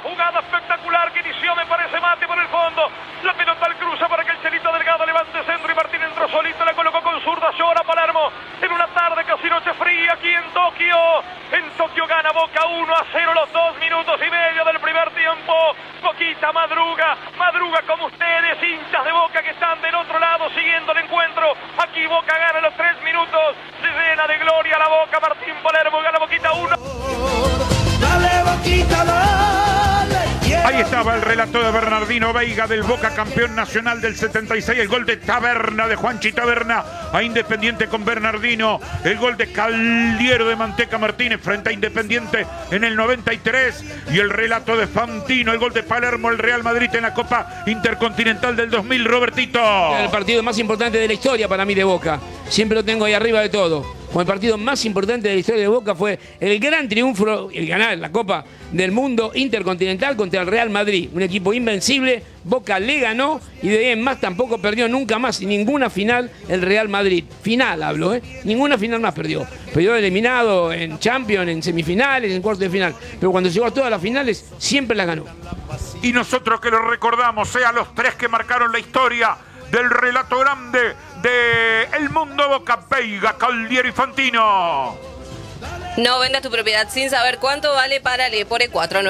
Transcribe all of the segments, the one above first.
jugada espectacular que inició, me parece, Mate por el fondo. La pelota al cruce para que el Chelito Delgado levante centro y Martín entró solito, la colocó con zurda, llora Palermo. En una tarde casi noche fría aquí en Tokio. En Tokio gana Boca 1-0 los 2 minutos y medio del primer tiempo. Boquita madruga como ustedes, hinchas de Boca que están del otro lado siguiendo el encuentro. Aquí Boca gana los 3 minutos. Se llena de gloria la Boca. Martín Palermo gana Boquita 1. Dale, Boquita, dale. Ahí estaba el relato de Bernardino Veiga del Boca, campeón nacional del 76. El gol de Taberna, de Juanchi Taberna a Independiente con Bernardino. El gol de Caldiero de Manteca Martínez frente a Independiente en el 93. Y el relato de Fantino, el gol de Palermo, el Real Madrid en la Copa Intercontinental del 2000. Robertito. El partido más importante de la historia para mí de Boca. Siempre lo tengo ahí arriba de todo. Como el partido más importante de la historia de Boca fue el gran triunfo, el ganar la Copa del Mundo Intercontinental contra el Real Madrid. Un equipo invencible, Boca le ganó y de ahí en más tampoco perdió nunca más ninguna final el Real Madrid. Final hablo, ninguna final más perdió. Perdió eliminado en Champions, en semifinales, en cuartos de final. Pero cuando llegó a todas las finales, siempre las ganó. Y nosotros que lo recordamos, a los 3 que marcaron la historia del relato grande de El Mundo Boca: Veiga, Caldiero y Fantino. No vendas tu propiedad sin saber cuánto vale para Lepore.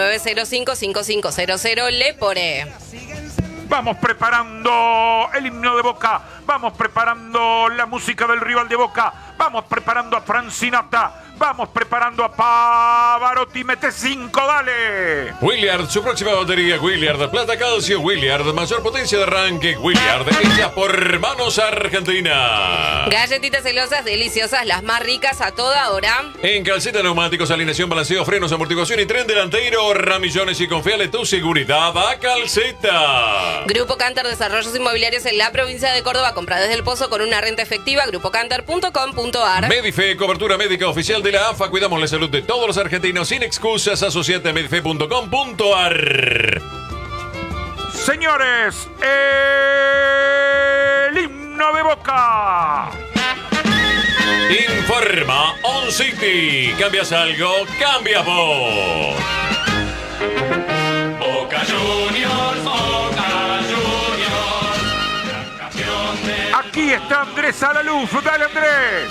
4905-5500 Lepore. Vamos preparando el himno de Boca, vamos preparando la música del rival de Boca, vamos preparando a Francinata, vamos preparando a Pavarotti. Mete 5, dale. Williard, su próxima batería, Williard, plata calcio, Williard, mayor potencia de arranque, Williard, hecha por Manos Argentina. Galletitas celosas, deliciosas, las más ricas a toda hora. En calceta, neumáticos, alineación, balanceo, frenos, amortiguación y tren delantero, Ramillones, y confiale tu seguridad a Calceta. Grupo Cantar, desarrollos inmobiliarios en la provincia de Córdoba. Compra desde el Pozo con una renta efectiva. grupocantar.com.ar. Medife, cobertura médica oficial de la AFA. Cuidamos la salud de todos los argentinos sin excusas. Asociate a medife.com.ar. Señores, el himno de Boca. Informa On City. ¿Cambias algo? ¡Cambias vos! Boca Juniors, Boca Juniors, campeón de... Aquí está Andrés Alaluf. Dale, Andrés.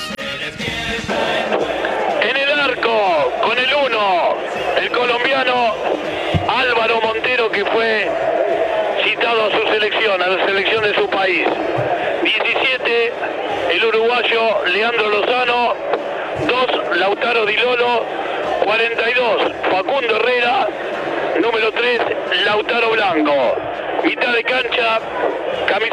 En el arco, con el 1, el colombiano Álvaro Montero, que fue citado a su selección, a la selección de su país. 17, el uruguayo Leandro Lozano. 2, Lautaro Di Lolo. 42, Facundo Herrera. Número 3, Lautaro Blanco. Mitad de cancha, camisa